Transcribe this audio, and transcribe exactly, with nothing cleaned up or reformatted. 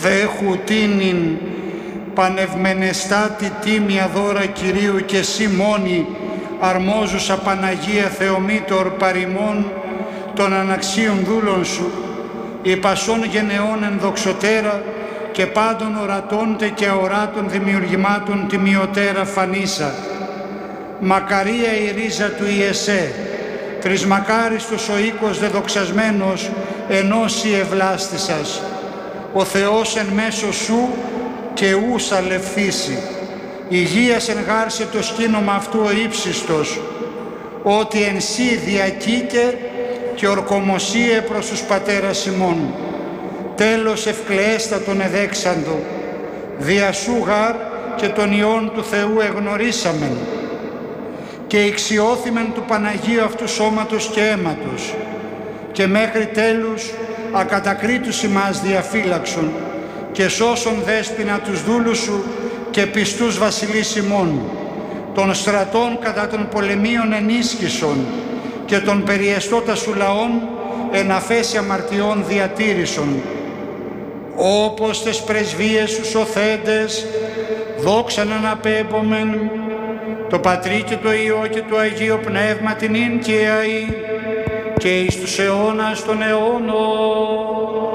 δέχου τίνην πανευμενεστάτη τίμια δώρα Κυρίου και εσύ μόνη αρμόζουσα Παναγία Θεομήτωρ παρημών των αναξίων δούλων σου, υπασών γενεών ενδοξωτέρα και πάντων ορατώντε και αοράτων δημιουργημάτων τιμιωτέρα φανίσα. Μακαρία η ρίζα του Ιεσέ, τρισμακάριστος ο οίκος δεδοξασμένος ενώσι ευλάστησας, ο Θεός εν μέσω σου και ους αλευθύσει. Υγείας εν γάρσε το σκήνομα αυτού ο ύψιστος, ότι εν σύ διακήκε και ορκομοσίε προς τους πατέρας ημών. Τέλος ευκλαίστατον εδέξαντο, δια σου γάρ και των ιών του Θεού εγνωρίσαμεν και ηξιώθημεν του Παναγίου αυτού σώματος και αίματος και μέχρι τέλους ακατακρίτους ημάς διαφύλαξον και σώσον δέσποινα τους δούλους σου και πιστούς βασιλείς ημών, των στρατών κατά των πολεμίων ενίσχυσον και των περιεστώτα σου λαών εν αφέση αμαρτιών διατήρησον. Όπως τες πρεσβείες σου σωθέντες, δόξαν αναπέμπομεν, το Πατρί και το Υιό και το Αγίο Πνεύμα την ίν και αεί και εις τους αιώνας των αιώνων.